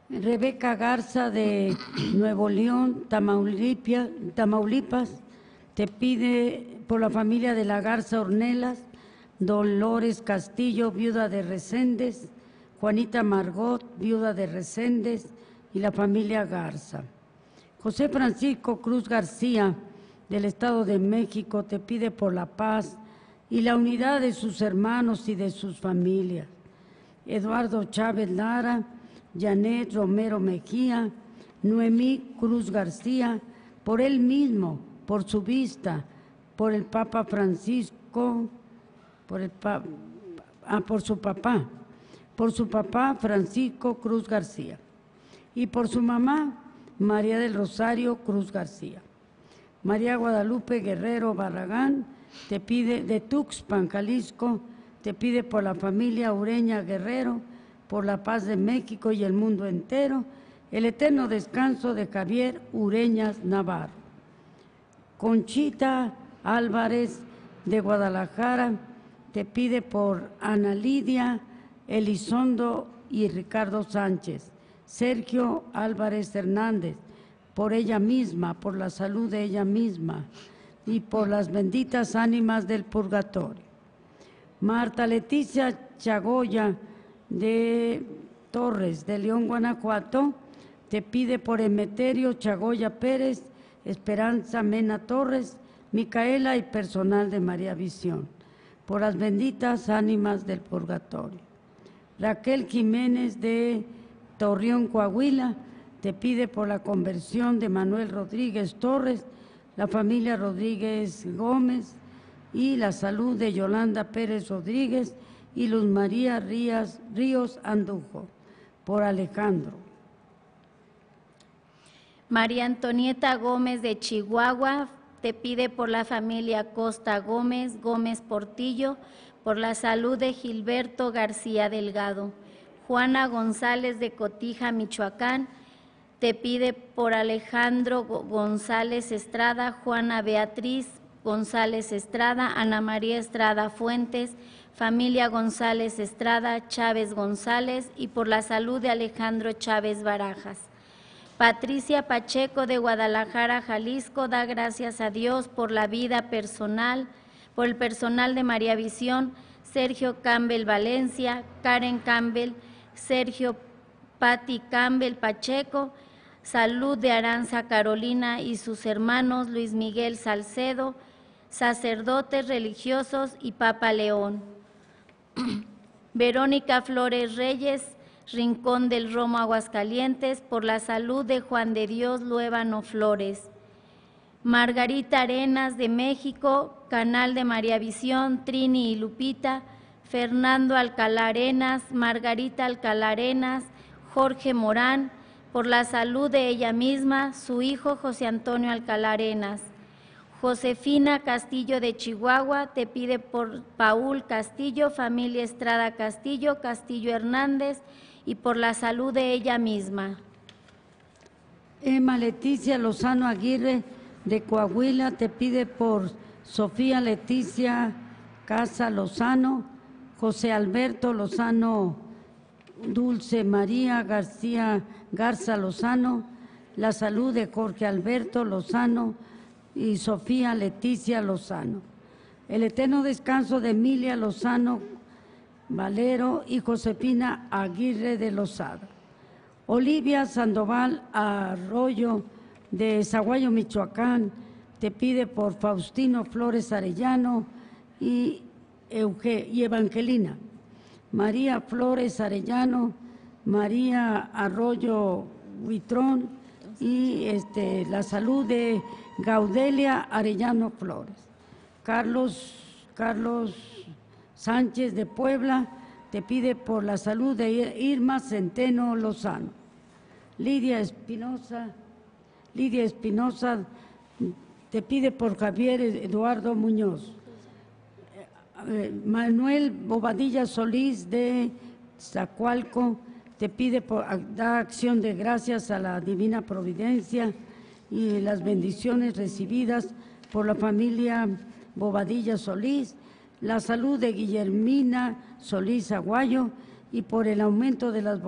Rebeca Garza de Nuevo León, Tamaulipas, te pide por la familia de la Garza Ornelas, Dolores Castillo, viuda de Reséndez, Juanita Margot, viuda de Reséndez, y la familia Garza. José Francisco Cruz García, del Estado de México, te pide por la paz y la unidad de sus hermanos y de sus familias. Eduardo Chávez Lara, Janet Romero Mejía, Noemí Cruz García, por él mismo, por su vista, por el Papa Francisco, por su papá Francisco Cruz García, y por su mamá María del Rosario Cruz García. María Guadalupe Guerrero Barragán te pide de Tuxpan, Jalisco, te pide por la familia Ureña Guerrero, por la paz de México y el mundo entero, el eterno descanso de Javier Ureñas Navarro. Conchita Álvarez de Guadalajara te pide por Ana Lidia Elizondo y Ricardo Sánchez. Sergio Álvarez Hernández, por ella misma, por la salud de ella misma y por las benditas ánimas del purgatorio. Marta Leticia Chagoya de Torres, de León, Guanajuato, te pide por Emeterio Chagoya Pérez, Esperanza Mena Torres, Micaela y personal de María Visión, por las benditas ánimas del purgatorio. Raquel Jiménez de Torreón, Coahuila, te pide por la conversión de Manuel Rodríguez Torres, la familia Rodríguez Gómez y la salud de Yolanda Pérez Rodríguez y Luz María Ríos Andujo, por Alejandro. María Antonieta Gómez de Chihuahua te pide por la familia Costa Gómez, Gómez Portillo, por la salud de Gilberto García Delgado. Juana González de Cotija, Michoacán, te pide por Alejandro González Estrada, Juana Beatriz González Estrada, Ana María Estrada Fuentes, familia González Estrada, Chávez González, y por la salud de Alejandro Chávez Barajas. Patricia Pacheco de Guadalajara, Jalisco, da gracias a Dios por la vida personal, por el personal de María Visión, Sergio Campbell Valencia, Karen Campbell, Sergio Patti Campbell Pacheco, salud de Aranza Carolina y sus hermanos Luis Miguel Salcedo, sacerdotes religiosos y Papa León. Verónica Flores Reyes, Rincón del Romo, Aguascalientes, por la salud de Juan de Dios Luébano Flores. Margarita Arenas de México, Canal de María Visión, Trini y Lupita, Fernando Alcalá Arenas, Margarita Alcalá Arenas, Jorge Morán, por la salud de ella misma, su hijo José Antonio Alcalá Arenas. Josefina Castillo de Chihuahua te pide por Paul Castillo, familia Estrada Castillo, Castillo Hernández, y por la salud de ella misma. Emma Leticia Lozano Aguirre de Coahuila te pide por Sofía Leticia Casa Lozano, José Alberto Lozano, Dulce María Garza Lozano, la salud de Jorge Alberto Lozano y Sofía Leticia Lozano. El eterno descanso de Emilia Lozano Valero y Josefina Aguirre de Lozada. Olivia Sandoval Arroyo de Zaguayo, Michoacán, te pide por Faustino Flores Arellano y Evangelina. María Flores Arellano, María Arroyo Huitrón y la salud de Gaudelia Arellano Flores. Carlos Sánchez de Puebla te pide por la salud de Irma Centeno Lozano. Lidia Espinosa te pide por Javier Eduardo Muñoz. Manuel Bobadilla Solís de Zacualco te pide da acción de gracias a la Divina Providencia y las bendiciones recibidas por la familia Bobadilla Solís, la salud de Guillermina Solís Aguayo y por el aumento de las